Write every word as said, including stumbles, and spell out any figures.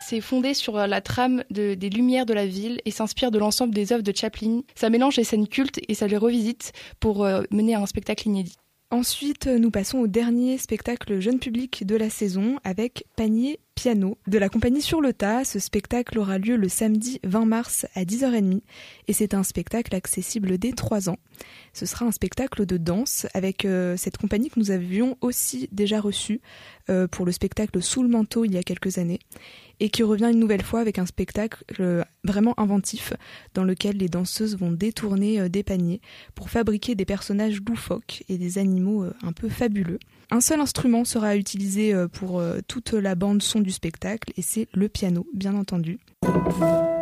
C'est fondé sur la trame de, des lumières de la ville et s'inspire de l'ensemble des œuvres de Chaplin. Ça mélange les scènes cultes et ça les revisite pour euh, mener à un spectacle inédit. Ensuite, nous passons au dernier spectacle jeune public de la saison avec Panier Piano de la compagnie Sur le Tas. Ce spectacle aura lieu le samedi vingt mars à dix heures trente et c'est un spectacle accessible dès trois ans. Ce sera un spectacle de danse avec euh, cette compagnie que nous avions aussi déjà reçue euh, pour le spectacle Sous le manteau il y a quelques années et qui revient une nouvelle fois avec un spectacle euh, vraiment inventif dans lequel les danseuses vont détourner euh, des paniers pour fabriquer des personnages loufoques et des animaux euh, un peu fabuleux. Un seul instrument sera utilisé euh, pour euh, toute la bande son du spectacle et c'est le piano, bien entendu.